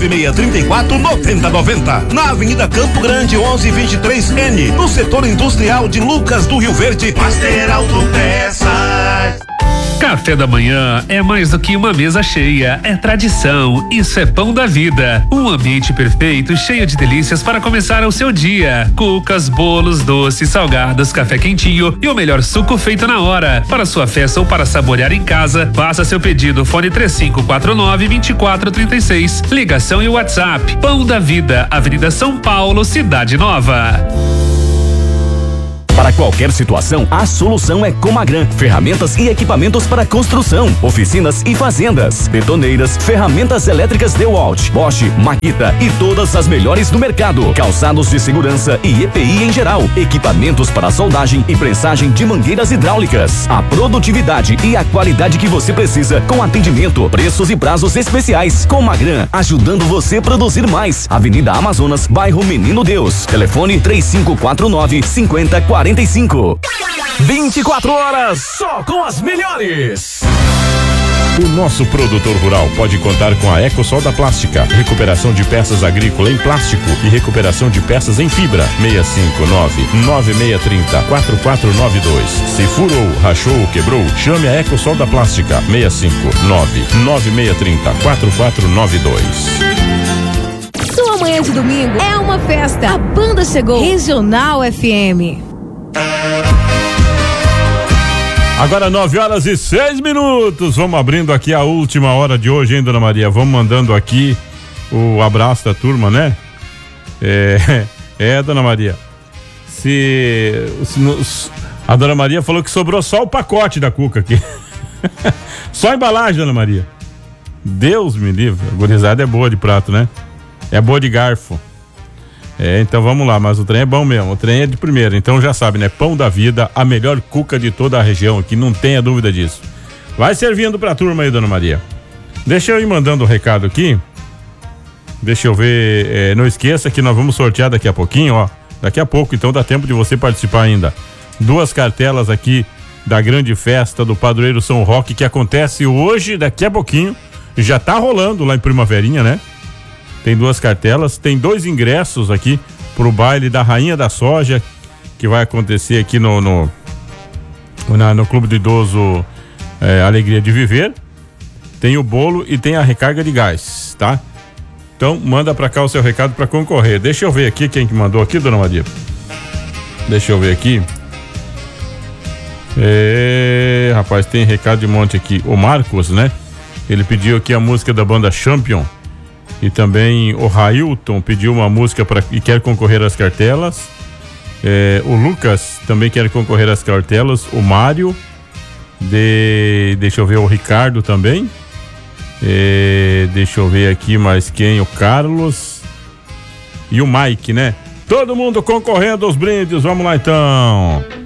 99634-9090. Na Avenida Campo Grande 1123N, no setor industrial de Lucas do Rio Verde. Master Autopeças. Café da manhã é mais do que uma mesa cheia, é tradição, isso é Pão da Vida. Um ambiente perfeito, cheio de delícias para começar o seu dia. Cucas, bolos, doces, salgados, café quentinho e o melhor suco feito na hora. Para sua festa ou para saborear em casa, faça seu pedido, fone 3549-2436. Ligação e WhatsApp. Pão da Vida, Avenida São Paulo, Cidade Nova. Para qualquer situação, a solução é Comagran. Ferramentas e equipamentos para construção, oficinas e fazendas, betoneiras, ferramentas elétricas DeWalt, Bosch, Makita e todas as melhores do mercado. Calçados de segurança e EPI em geral. Equipamentos para soldagem e prensagem de mangueiras hidráulicas. A produtividade e a qualidade que você precisa com atendimento, preços e prazos especiais. Comagran, ajudando você a produzir mais. Avenida Amazonas, bairro Menino Deus. Telefone 3549-5045. 24 horas só com as melhores. O nosso produtor rural pode contar com a Ecosol da Plástica, recuperação de peças agrícolas em plástico e recuperação de peças em fibra. 659-9630-4492. Se furou, rachou ou quebrou, chame a Ecosol da Plástica. 659-9630-4492. Sua manhã de domingo é uma festa. A banda chegou. Regional FM. Agora 9h06. Vamos abrindo aqui a última hora de hoje, hein, dona Maria? Vamos mandando aqui o abraço da turma, né? Dona Maria. A dona Maria falou que sobrou só o pacote da cuca aqui. Só a embalagem, dona Maria. Deus me livre. A gurizada é boa de prato, né? É boa de garfo. Então vamos lá, mas o trem é bom mesmo, o trem é de primeira, então já sabe, né? Pão da Vida, a melhor cuca de toda a região aqui, não tenha dúvida disso. Vai servindo pra turma aí, dona Maria. Deixa eu ir mandando um recado aqui. Deixa eu ver, não esqueça que nós vamos sortear daqui a pouquinho, ó. Daqui a pouco, então dá tempo de você participar ainda. 2 cartelas aqui da grande festa do Padroeiro São Roque, que acontece hoje, daqui a pouquinho. Já tá rolando lá em Primaverinha, né? Tem 2 cartelas, tem 2 ingressos aqui pro baile da Rainha da Soja, que vai acontecer aqui no Clube do Idoso Alegria de Viver. Tem o bolo e tem a recarga de gás, tá? Então manda pra cá o seu recado pra concorrer. Deixa eu ver aqui quem que mandou aqui, dona Maria. Deixa eu ver aqui. Rapaz, tem recado de monte aqui. O Marcos, né? Ele pediu aqui a música da banda Champion. E também o Railton pediu uma música e quer concorrer às cartelas. O Lucas também quer concorrer às cartelas. O Mário. Deixa eu ver, o Ricardo também. Deixa eu ver aqui mais quem. O Carlos. E o Mike, né? Todo mundo concorrendo aos brindes. Vamos lá então.